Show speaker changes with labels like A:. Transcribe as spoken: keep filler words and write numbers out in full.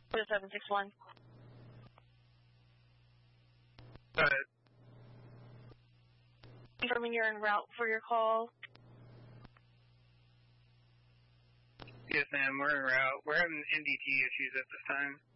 A: seven six one.
B: Go ahead.
A: Confirming you're en route for your call.
B: Yes, ma'am, we're en route. We're having N D T issues at this time.